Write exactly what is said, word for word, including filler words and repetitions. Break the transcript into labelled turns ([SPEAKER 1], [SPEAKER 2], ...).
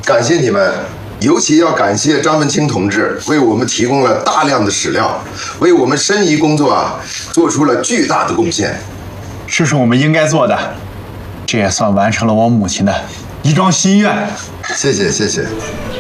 [SPEAKER 1] 感谢你们，尤其要感谢张文清同志，为我们提供了大量的史料，为我们申遗工作啊做出了巨大的贡献。
[SPEAKER 2] 这是我们应该做的，这也算完成了我母亲的一桩心愿。
[SPEAKER 1] 谢谢，谢谢。